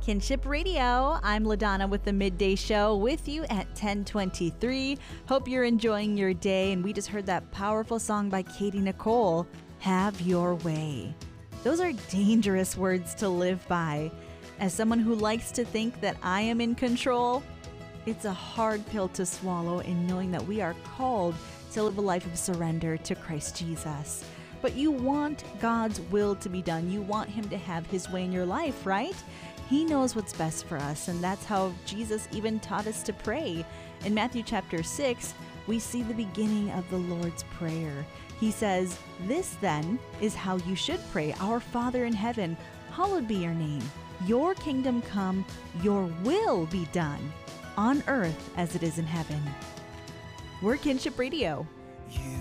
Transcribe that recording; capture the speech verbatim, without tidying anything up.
Kinship Radio. I'm LaDonna with the Midday Show with you at ten twenty-three. Hope you're enjoying your day. And we just heard that powerful song by Katie Nicole, Have Your Way. Those are dangerous words to live by. As someone who likes to think that I am in control, it's a hard pill to swallow in knowing that we are called to live a life of surrender to Christ Jesus. But you want God's will to be done. You want Him to have His way in your life, right? He knows what's best for us, and that's how Jesus even taught us to pray. In Matthew chapter six, we see the beginning of the Lord's Prayer. He says, "This then is how you should pray. Our Father in heaven, hallowed be your name. Your kingdom come, your will be done, on earth as it is in heaven." We're Kinship Radio. You